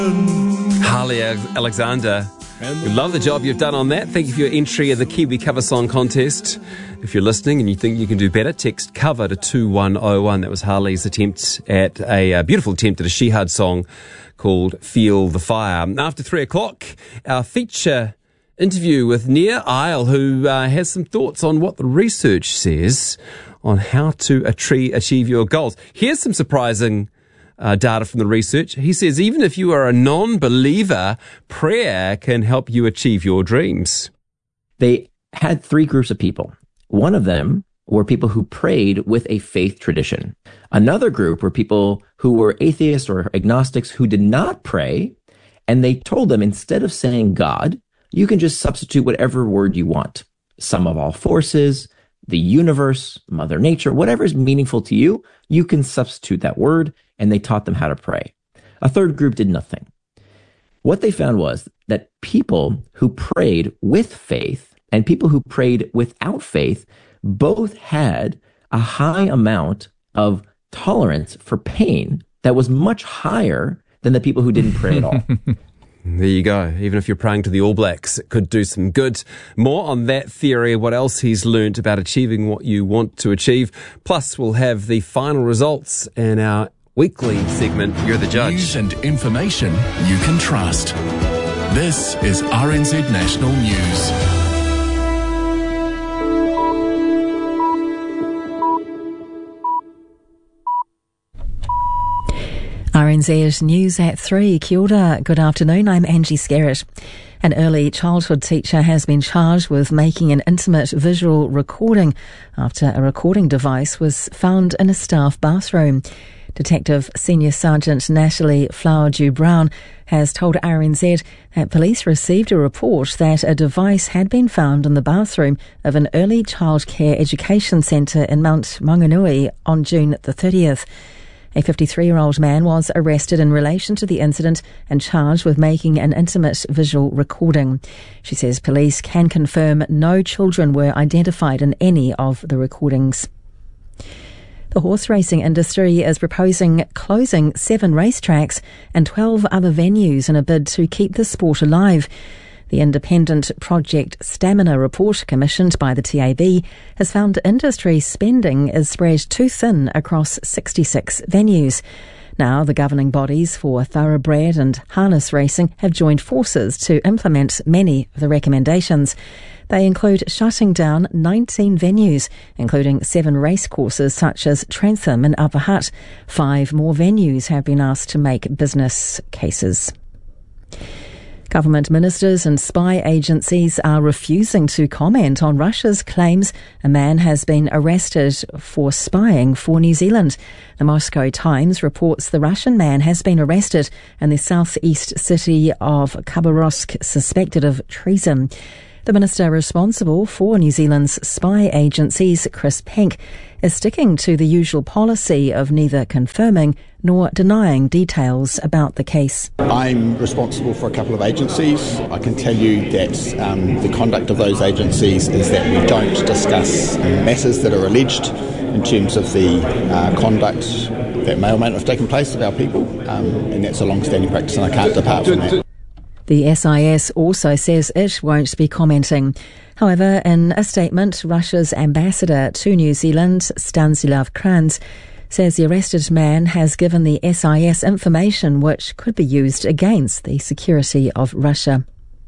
Harley Alexander, we love the job you've done on that. Thank you for your entry in the Kiwi Cover Song Contest. If you're listening and you think you can do better, text cover to 2101. That was Harley's attempt at a beautiful attempt at a Shihad song called Feel the Fire. After 3 o'clock, our feature interview with Nia Isle, who has some thoughts on what the research says on how to achieve your goals. Here's some surprising data from the research. He says even if you are a non-believer, prayer can help you achieve your dreams. They had 3 groups of people. One of them were people who prayed with a faith tradition. Another group were people who were atheists or agnostics who did not pray, and they told them instead of saying God, you can just substitute whatever word you want. Sum of all forces, the universe, Mother Nature, whatever is meaningful to you, you can substitute that word, and they taught them how to pray. A third group did nothing. What they found was that people who prayed with faith and people who prayed without faith both had a high amount of tolerance for pain that was much higher than the people who didn't pray at all. There you go. Even if you're praying to the All Blacks, it could do some good. More on that theory, what else he's learnt about achieving what you want to achieve. Plus, we'll have the final results in our weekly segment, You're the Judge. News and information you can trust. This is RNZ National News. RNZ News at 3. Kia ora. Good afternoon. I'm Angie Skerritt. An early childhood teacher has been charged with making an intimate visual recording after a recording device was found in a staff bathroom. Detective Senior Sergeant Natalie Flowerdew-Brown has told RNZ that police received a report that a device had been found in the bathroom of an early childcare education centre in Mount Maunganui on June the 30th. A 53-year-old man was arrested in relation to the incident and charged with making an intimate visual recording. She says police can confirm no children were identified in any of the recordings. The horse racing industry is proposing closing 7 racetracks and 12 other venues in a bid to keep the sport alive. The independent Project Stamina report commissioned by the TAB has found industry spending is spread too thin across 66 venues. Now the governing bodies for thoroughbred and harness racing have joined forces to implement many of the recommendations. They include shutting down 19 venues, including 7 racecourses such as Trantham and Upper Hutt. 5 more venues have been asked to make business cases. Government ministers and spy agencies are refusing to comment on Russia's claims a man has been arrested for spying for New Zealand. The Moscow Times reports the Russian man has been arrested in the southeast city of Khabarovsk, suspected of treason. The minister responsible for New Zealand's spy agencies, Chris Penk, is sticking to the usual policy of neither confirming nor denying details about the case. I'm responsible for a couple of agencies. I can tell you that the conduct of those agencies is that we don't discuss matters that are alleged in terms of the conduct that may or may not have taken place of our people, and that's a long-standing practice and I can't depart from that. The SIS also says it won't be commenting. However, in a statement, Russia's ambassador to New Zealand, Stanislav Kranz, says the arrested man has given the SIS information which could be used against the security of Russia.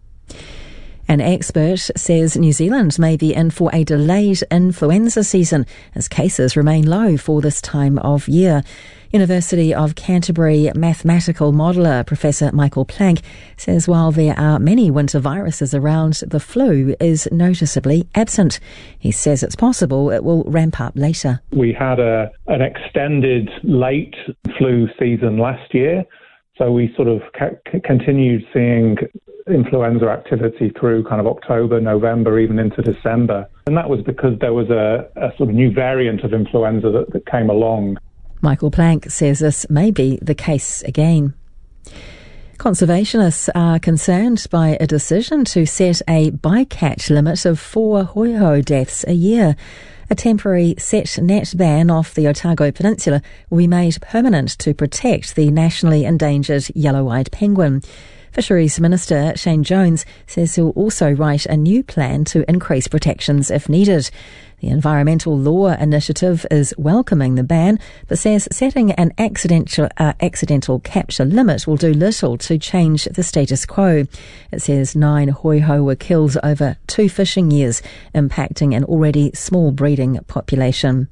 An expert says New Zealand may be in for a delayed influenza season as cases remain low for this time of year. University of Canterbury mathematical modeller Professor Michael Planck says while there are many winter viruses around, the flu is noticeably absent. He says it's possible it will ramp up later. We had an extended late flu season last year, so we sort of continued seeing influenza activity through kind of October, November, even into December. And that was because there was a sort of new variant of influenza that came along. Michael Planck says this may be the case again. Conservationists are concerned by a decision to set a bycatch limit of 4 hoiho deaths a year. A temporary set net ban off the Otago Peninsula will be made permanent to protect the nationally endangered yellow-eyed penguin. Fisheries Minister Shane Jones says he'll also write a new plan to increase protections if needed. The Environmental Law Initiative is welcoming the ban, but says setting an accidental capture limit will do little to change the status quo. It says 9 hoiho were killed over 2 fishing years, impacting an already small breeding population.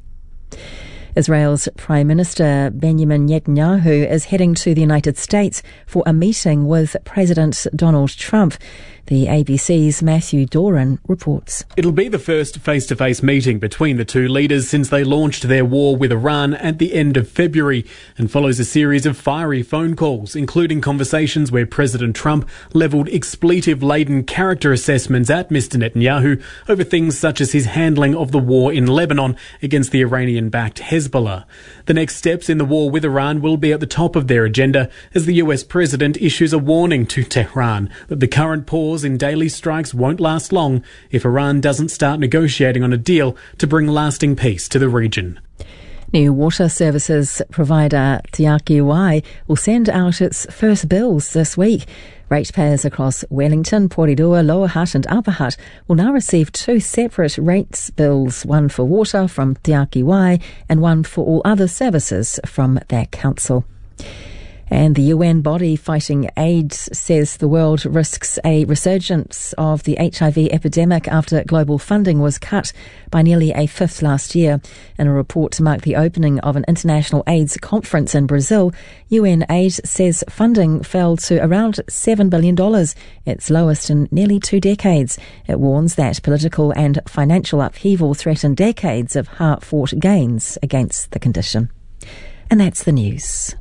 Israel's Prime Minister Benjamin Netanyahu is heading to the United States for a meeting with President Donald Trump. The ABC's Matthew Doran reports. It'll be the first face-to-face meeting between the two leaders since they launched their war with Iran at the end of February, and follows a series of fiery phone calls, including conversations where President Trump levelled expletive-laden character assessments at Mr. Netanyahu over things such as his handling of the war in Lebanon against the Iranian-backed Hezbollah. The next steps in the war with Iran will be at the top of their agenda as the US President issues a warning to Tehran that the current pause in daily strikes won't last long if Iran doesn't start negotiating on a deal to bring lasting peace to the region. New water services provider Te Aki Wai will send out its first bills this week. Ratepayers across Wellington, Porirua, Lower Hutt and Upper Hutt will now receive 2 separate rates bills, one for water from Te Aki Wai and one for all other services from their council. And the UN body fighting AIDS says the world risks a resurgence of the HIV epidemic after global funding was cut by nearly a fifth last year. In a report to mark the opening of an international AIDS conference in Brazil, UNAIDS says funding fell to around $7 billion, its lowest in nearly 2 decades. It warns that political and financial upheaval threaten decades of hard-fought gains against the condition. And that's the news.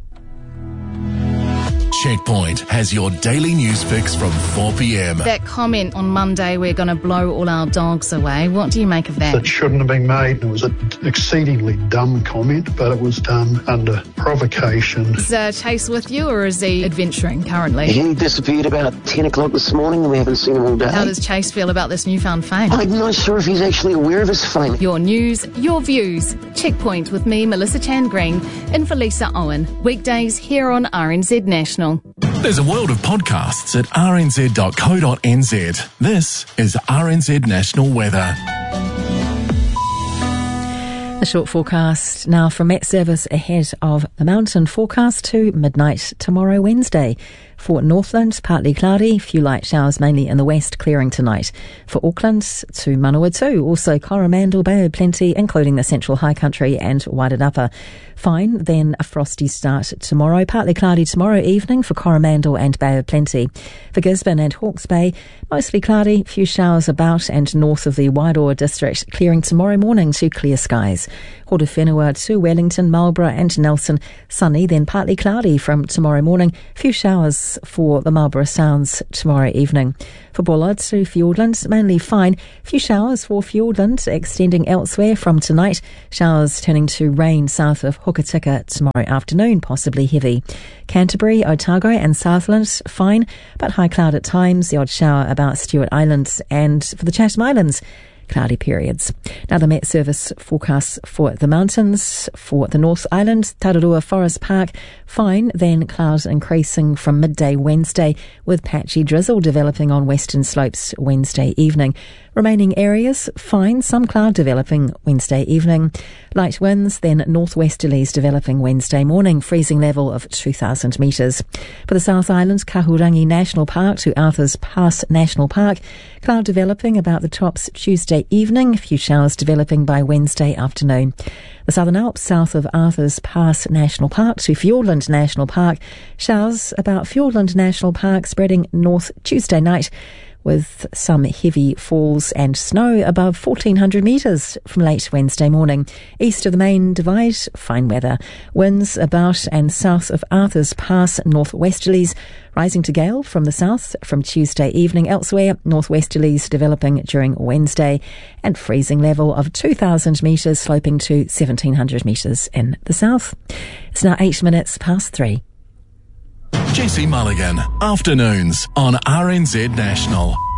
Checkpoint has your daily news fix from 4 p.m. That comment on Monday, we're going to blow all our dogs away. What do you make of that? It shouldn't have been made. It was an exceedingly dumb comment, but it was done under provocation. Is Chase with you, or is he adventuring currently? He disappeared about 10 o'clock this morning and we haven't seen him all day. How does Chase feel about this newfound fame? I'm not sure if he's actually aware of his fame. Your news, your views. Checkpoint with me, Melissa Chan Green, in for Lisa Owen. Weekdays here on RNZ National. There's a world of podcasts at rnz.co.nz. This is RNZ National Weather. A short forecast now from Met Service ahead of the mountain forecast to midnight tomorrow Wednesday. For Northland, partly cloudy, few light showers mainly in the west, clearing tonight. For Auckland to Manawatu, also Coromandel, Bay of Plenty, including the Central High Country and Wairarapa. Fine, then a frosty start tomorrow. Partly cloudy tomorrow evening for Coromandel and Bay of Plenty. For Gisborne and Hawke's Bay, mostly cloudy, few showers about and north of the Wairoa district, clearing tomorrow morning to clear skies. Hortowhenua to Wellington, Marlborough and Nelson, sunny, then partly cloudy from tomorrow morning. Few showers for the Marlborough Sounds tomorrow evening. For Bullard to Fiordland, mainly fine. Few showers for Fiordland, extending elsewhere from tonight. Showers turning to rain south of Hokitika tomorrow afternoon, possibly heavy. Canterbury, Otago and Southland, fine, but high cloud at times. The odd shower about Stewart Islands, and for the Chatham Islands, cloudy periods. Now the Met Service forecasts for the mountains. For the North Island, Tararua Forest Park, fine, then clouds increasing from midday Wednesday with patchy drizzle developing on western slopes Wednesday evening. Remaining areas, fine, some cloud developing Wednesday evening. Light winds, then northwesterlies developing Wednesday morning, freezing level of 2,000 metres. For the South Island, Kahurangi National Park to Arthur's Pass National Park, cloud developing about the tops Tuesday evening, a few showers developing by Wednesday afternoon. The Southern Alps, south of Arthur's Pass National Park to Fiordland National Park, showers about Fiordland National Park spreading north Tuesday night, with some heavy falls and snow above 1,400 metres from late Wednesday morning. East of the main divide, fine weather. Winds about and south of Arthur's Pass, northwesterlies, rising to gale from the south from Tuesday evening. Elsewhere, northwesterlies developing during Wednesday, and freezing level of 2,000 metres sloping to 1,700 metres in the south. It's now 8 minutes past 3. Jesse Mulligan, afternoons on RNZ National.